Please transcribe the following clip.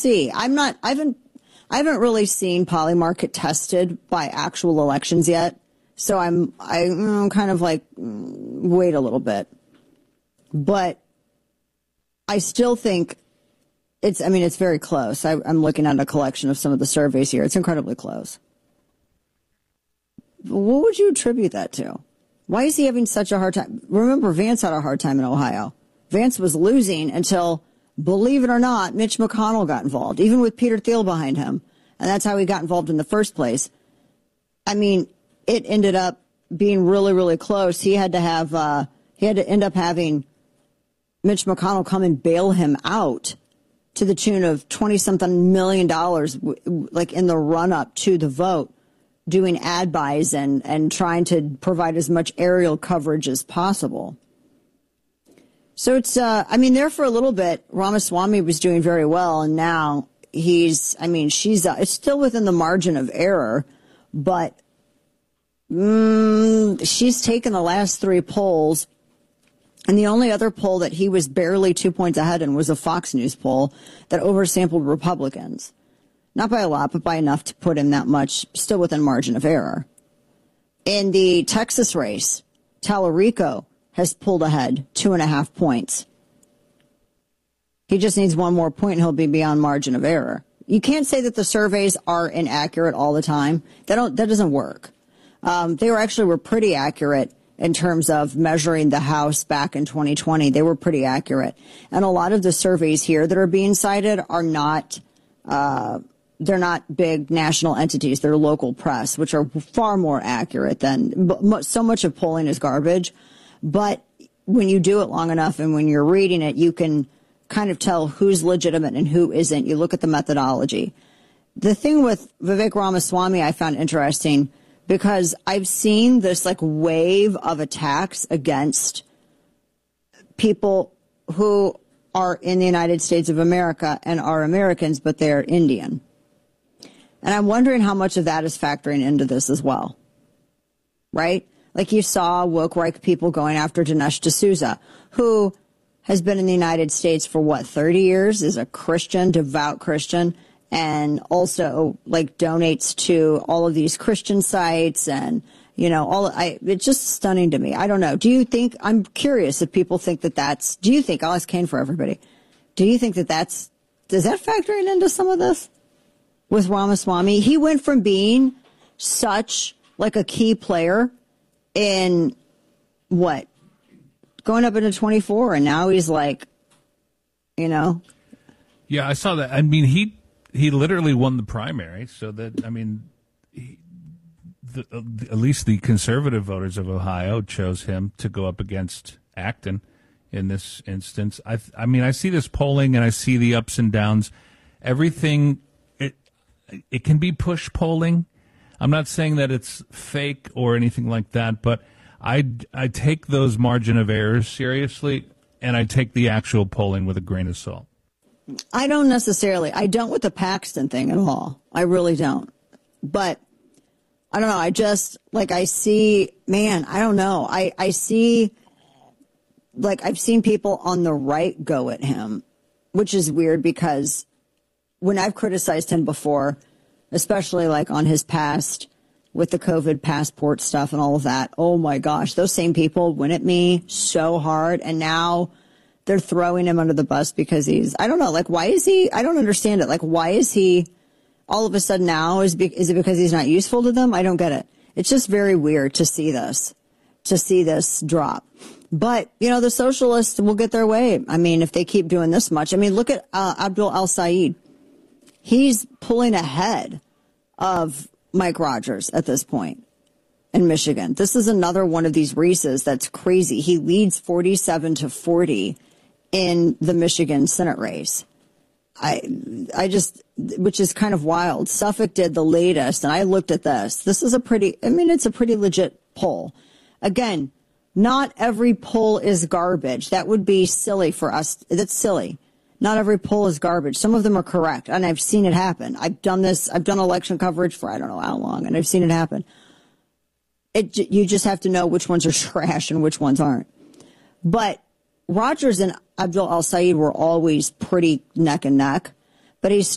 see. I haven't really seen Polymarket tested by actual elections yet. So I'm kind of like, wait a little bit. But I still think it's very close. I'm looking at a collection of some of the surveys here. It's incredibly close. What would you attribute that to? Why is he having such a hard time? Remember, Vance had a hard time in Ohio. Vance was losing until, believe it or not, Mitch McConnell got involved, even with Peter Thiel behind him. And that's how he got involved in the first place. I mean, it ended up being really, really close. He had to end up having Mitch McConnell come and bail him out to the tune of $20-something million, like in the run-up to the vote, doing ad buys and trying to provide as much aerial coverage as possible. So it's, there for a little bit, Ramaswamy was doing very well, and now it's still within the margin of error, but she's taken the last three polls, and the only other poll that he was barely 2 points ahead in was a Fox News poll that oversampled Republicans. Not by a lot, but by enough to put him that much, still within margin of error. In the Texas race, Tallarico has pulled ahead 2.5 points. He just needs one more point and he'll be beyond margin of error. You can't say that the surveys are inaccurate all the time. That doesn't work. They were pretty accurate in terms of measuring the House back in 2020. They were pretty accurate. And a lot of the surveys here that are being cited are not, they're not big national entities. They're local press, which are far more accurate than, so much of polling is garbage. But when you do it long enough and when you're reading it, you can kind of tell who's legitimate and who isn't. You look at the methodology. The thing with Vivek Ramaswamy I found interesting because I've seen this like wave of attacks against people who are in the United States of America and are Americans, but they're Indian. And I'm wondering how much of that is factoring into this as well, right? Like you saw woke right people going after Dinesh D'Souza, who has been in the United States for 30 years, is a Christian, devout Christian, and also like donates to all of these Christian sites and, it's just stunning to me. I don't know. I'm curious if people think I'll ask Kane for everybody. Do you think does that factor into some of this with Ramaswamy? He went from being such like a key player in going up into 24, and now he's like, Yeah, I saw that. I mean, he literally won the primary, so that, at least the conservative voters of Ohio chose him to go up against Acton in this instance. I see this polling and I see the ups and downs. Everything, it can be push polling. I'm not saying that it's fake or anything like that, but I take those margin of errors seriously, and I take the actual polling with a grain of salt. I don't necessarily. I don't with the Paxton thing at all. I really don't. But I don't know. I just, I see, I don't know. I see, I've seen people on the right go at him, which is weird because when I've criticized him before, especially on his past with the COVID passport stuff and all of that. Oh my gosh, those same people went at me so hard, and now they're throwing him under the bus because I don't know, why is he, I don't understand it. Why is he all of a sudden now, is it because he's not useful to them? I don't get it. It's just very weird to see this drop. But, the socialists will get their way. If they keep doing this much. Look at Abdul El-Sayed. He's pulling ahead of Mike Rogers at this point in Michigan. This is another one of these races that's crazy. He leads 47-40 in the Michigan Senate race. Which is kind of wild. Suffolk did the latest, and I looked at this. This is it's a pretty legit poll. Again, not every poll is garbage. That would be silly for us. That's silly. Not every poll is garbage. Some of them are correct, and I've seen it happen. I've done election coverage for I don't know how long, and I've seen it happen. You just have to know which ones are trash and which ones aren't. But Rogers and Abdul El-Sayed were always pretty neck and neck, but he's